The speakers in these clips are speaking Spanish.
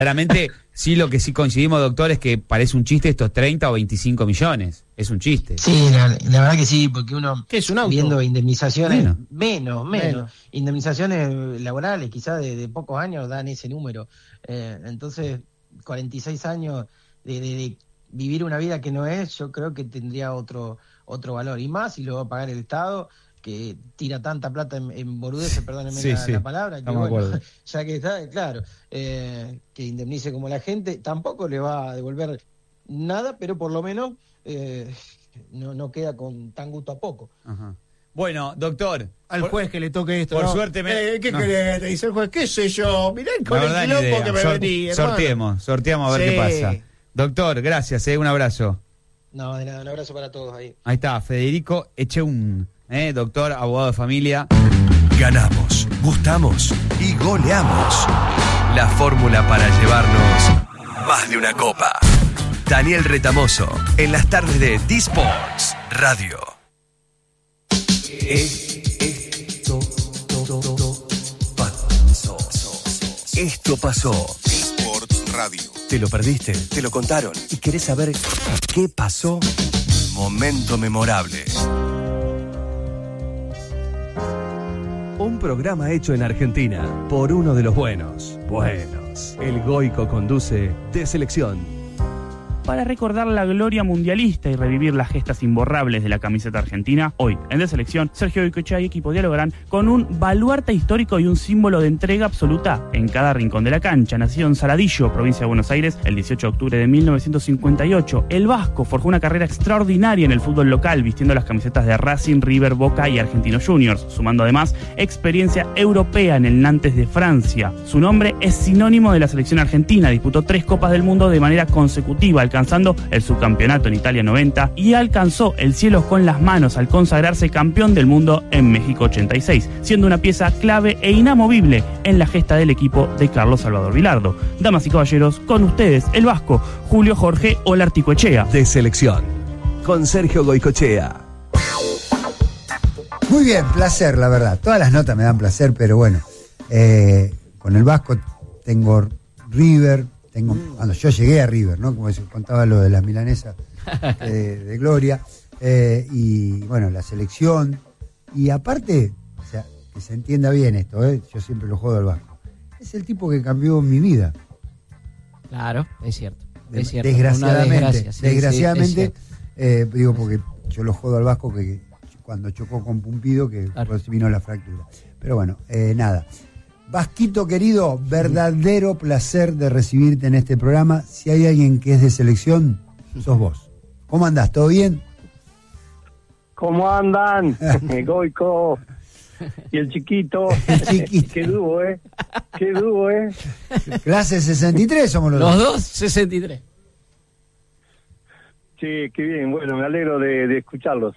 Claramente, sí, lo que sí coincidimos, doctor, es que parece un chiste estos 30 o 25 millones. Es un chiste. Sí, la verdad que sí, porque uno ¿Qué es un auto? viendo indemnizaciones, Menos. menos. Indemnizaciones laborales, quizás de pocos años dan ese número. Entonces, 46 años de vivir una vida que no es, yo creo que tendría otro valor. Y más si lo va a pagar el Estado, que tira tanta plata en boludeces, perdónenme la palabra, que bueno, ya que está, claro, que indemnice como la gente, tampoco le va a devolver nada, pero por lo menos no queda con tan gusto a poco. Ajá. Bueno, doctor, al juez que le toque esto. Por ¿no? suerte ¿Qué querés? Te dice el juez, qué sé yo, mirá con el quilombo que me vení, sorteemos a ver qué pasa. Doctor, gracias, un abrazo. No, de nada, un abrazo para todos ahí. Ahí está, Federico Echeun, doctor, abogado de familia. Ganamos, gustamos y goleamos. La fórmula para llevarnos más de una copa. Daniel Retamoso, en las tardes de D-Sports Radio. Esto pasó. D-Sports Radio. ¿Te lo perdiste? ¿Te lo contaron? ¿Y querés saber qué pasó? Momento memorable. Un programa hecho en Argentina por uno de los buenos. El Goico conduce De Selección. Para recordar la gloria mundialista y revivir las gestas imborrables de la camiseta argentina, hoy, en De Selección, Sergio Goicoechea y equipo dialogarán con un baluarte histórico y un símbolo de entrega absoluta en cada rincón de la cancha. Nacido en Saladillo, provincia de Buenos Aires, el 18 de octubre de 1958, el vasco forjó una carrera extraordinaria en el fútbol local, vistiendo las camisetas de Racing, River, Boca y Argentinos Juniors, sumando además experiencia europea en el Nantes de Francia. Su nombre es sinónimo de la selección argentina, disputó 3 Copas del Mundo de manera consecutiva, alcanzando el subcampeonato en Italia 90 y alcanzó el cielo con las manos al consagrarse campeón del mundo en México 86, siendo una pieza clave e inamovible en la gesta del equipo de Carlos Salvador Vilardo. Damas y caballeros, con ustedes el vasco Julio Jorge Olarticoechea. De Selección, con Sergio Goicoechea. Muy bien, placer, la verdad. Todas las notas me dan placer, pero bueno, con el vasco tengo River. Cuando yo llegué a River, ¿no? Como se contaba lo de las milanesas de Gloria, y bueno, la selección, y aparte, o sea, que se entienda bien esto, yo siempre lo jodo al vasco, es el tipo que cambió mi vida. Claro, es cierto. Desgraciadamente, digo, porque yo lo jodo al vasco que cuando chocó con Pumpido, que pues vino la fractura. Pero bueno, nada. Vasquito querido, verdadero placer de recibirte en este programa. Si hay alguien que es de selección, sos vos. ¿Cómo andás? ¿Todo bien? ¿Cómo andan? Goico y el chiquito. Qué dúo, Qué dúo, Clase 63 somos los dos 63. Sí, qué bien. Bueno, me alegro de escucharlos.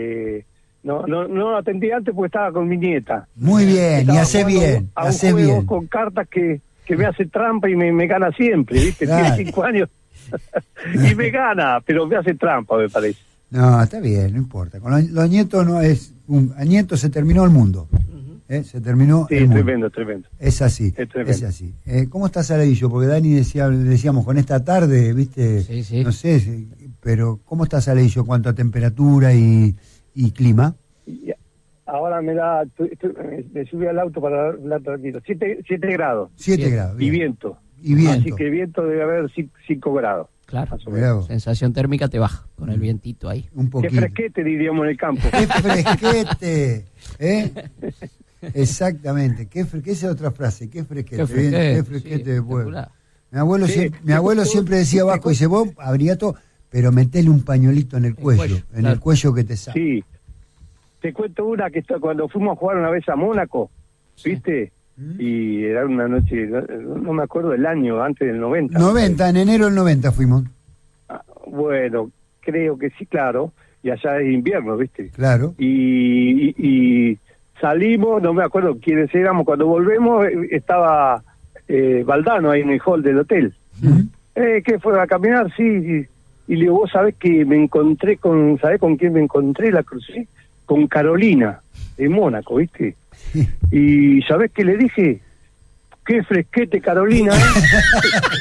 No atendí antes porque estaba con mi nieta. Muy bien, y hace bien, hace bien. Con cartas que me hace trampa y me gana siempre, ¿viste? Claro. Tiene 5 años y me gana, pero me hace trampa, me parece. No, está bien, no importa. Con los nietos no es... a nietos se terminó el mundo. Se terminó el mundo. Tremendo. Es así, es así. ¿Cómo está Saladillo? Porque Dani decíamos con esta tarde, ¿viste? Sí. No sé, pero ¿cómo está Saladillo en cuanto a temperatura y clima? Ahora me subí al auto para hablar tranquilo. 7 grados. 7 grados. Y viento. Así que viento debe haber 5 grados. Claro. Sensación térmica te baja con el vientito ahí. Un poquito. Qué fresquete, diríamos en el campo. ¡Qué fresquete! Exactamente. Esa es otra frase. ¡Qué fresquete! ¡Qué fresquete de pueblo! Mi abuelo siempre decía, Vasco, dice, vos abría todo, pero metele un pañuelito en el cuello, el cuello que te sale. Sí. Te cuento una que cuando fuimos a jugar una vez a Mónaco, ¿viste? Y era una noche, no me acuerdo del año, antes del 90. 90, en enero del 90 fuimos. Bueno, creo que sí, claro. Y allá es invierno, ¿viste? Claro. Y salimos, no me acuerdo quiénes éramos. Cuando volvemos estaba Valdano ahí en el hall del hotel. ¿Qué fue a caminar? Sí. Y le digo, vos sabés que me encontré ¿sabés con quién me encontré? La crucé con Carolina, de Mónaco, ¿viste? Y ¿sabés qué le dije? qué fresquete Carolina,